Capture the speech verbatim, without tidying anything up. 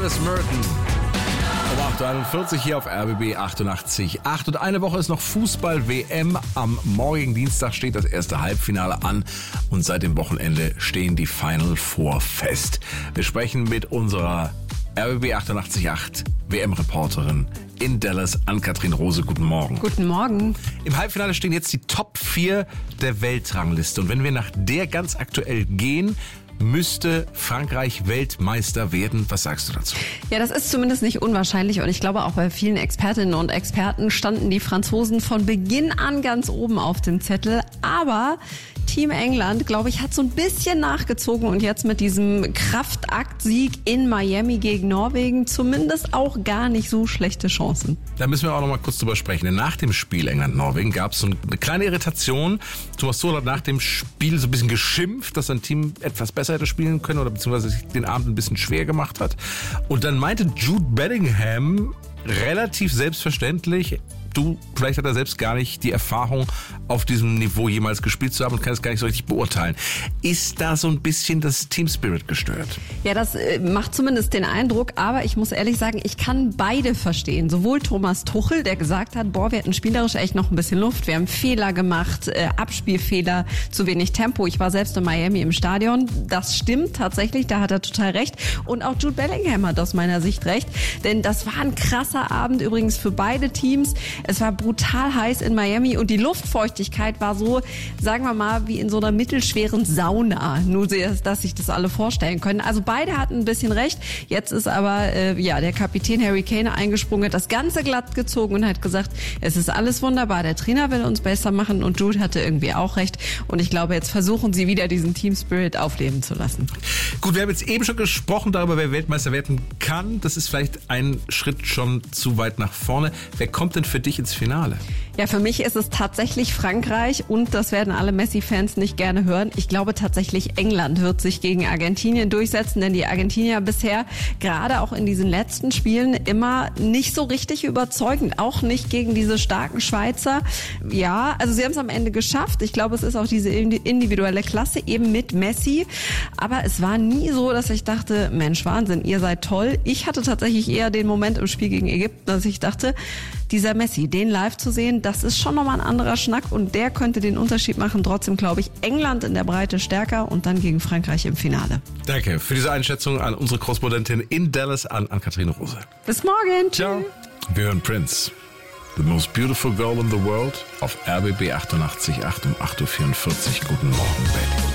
Alice Merton. Um acht Uhr einundvierzig hier auf R B B achtundachtzig Komma acht. Und eine Woche ist noch Fußball-W M. Am morgigen Dienstag steht das erste Halbfinale an. Und seit dem Wochenende stehen die Final Four fest. Wir sprechen mit unserer R B B achtundachtzig Komma acht W M-Reporterin in Dallas, Ann-Kathrin Rose. Guten Morgen. Guten Morgen. Im Halbfinale stehen jetzt die Top vier der Weltrangliste. Und wenn wir nach der ganz aktuell gehen, müsste Frankreich Weltmeister werden. Was sagst du dazu? Ja, das ist zumindest nicht unwahrscheinlich und ich glaube auch bei vielen Expertinnen und Experten standen die Franzosen von Beginn an ganz oben auf dem Zettel. Aber Team England, glaube ich, hat so ein bisschen nachgezogen und jetzt mit diesem Kraftaktsieg in Miami gegen Norwegen zumindest auch gar nicht so schlechte Chancen. Da müssen wir auch noch mal kurz drüber sprechen. Denn nach dem Spiel England-Norwegen gab es so eine kleine Irritation. Thomas Tuchel hat nach dem Spiel so ein bisschen geschimpft, dass sein Team etwas besser hätte spielen können oder beziehungsweise sich den Abend ein bisschen schwer gemacht hat. Und dann meinte Jude Bellingham relativ selbstverständlich, du, vielleicht hat er selbst gar nicht die Erfahrung, auf diesem Niveau jemals gespielt zu haben und kann es gar nicht so richtig beurteilen. Ist da so ein bisschen das Team Spirit gestört? Ja, das äh, macht zumindest den Eindruck, aber ich muss ehrlich sagen, ich kann beide verstehen. Sowohl Thomas Tuchel, der gesagt hat, boah, wir hatten spielerisch echt noch ein bisschen Luft, wir haben Fehler gemacht, äh, Abspielfehler, zu wenig Tempo. Ich war selbst in Miami im Stadion. Das stimmt tatsächlich, da hat er total recht. Und auch Jude Bellingham hat aus meiner Sicht recht, denn das war ein krasser Abend übrigens für beide Teams. Es war brutal heiß in Miami und die Luftfeuchtigkeit war so, sagen wir mal, wie in so einer mittelschweren Sauna. Nur, dass sich das alle vorstellen können. Also beide hatten ein bisschen recht. Jetzt ist aber äh, ja der Kapitän Harry Kane eingesprungen, hat das Ganze glatt gezogen und hat gesagt, es ist alles wunderbar, der Trainer will uns besser machen und Jude hatte irgendwie auch recht. Und ich glaube, jetzt versuchen sie wieder diesen Team Spirit aufleben zu lassen. Gut, wir haben jetzt eben schon gesprochen darüber, wer Weltmeister werden kann. Das ist vielleicht ein Schritt schon zu weit nach vorne. Wer kommt denn für dich ins Finale? Ja, für mich ist es tatsächlich Frankreich und das werden alle Messi-Fans nicht gerne hören. Ich glaube tatsächlich, England wird sich gegen Argentinien durchsetzen, denn die Argentinier bisher gerade auch in diesen letzten Spielen immer nicht so richtig überzeugend, auch nicht gegen diese starken Schweizer. Ja, also sie haben es am Ende geschafft. Ich glaube, es ist auch diese individuelle Klasse eben mit Messi, aber es war nie so, dass ich dachte, Mensch, Wahnsinn, ihr seid toll. Ich hatte tatsächlich eher den Moment im Spiel gegen Ägypten, dass ich dachte, dieser Messi, den live zu sehen, das ist schon nochmal ein anderer Schnack und der könnte den Unterschied machen. Trotzdem glaube ich, England in der Breite stärker und dann gegen Frankreich im Finale. Danke für diese Einschätzung an unsere Korrespondentin in Dallas, an Ann-Kathrin Rose. Bis morgen. Ciao. Wir hören Prince. The most beautiful girl in the world auf R B B achtundachtzig Komma acht um acht Uhr vierundvierzig. Guten Morgen, Baby.